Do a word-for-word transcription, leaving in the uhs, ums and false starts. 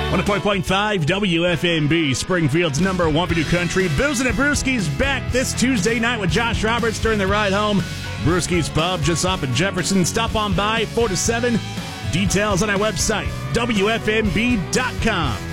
one oh four point five W F M B, Springfield's number one for new country. Boozin' and Brewski's back this Tuesday night with Josh Roberts during the ride home. Brewski's Pub just off at Jefferson. Stop on by four to seven. Details on our website, W F M B dot com.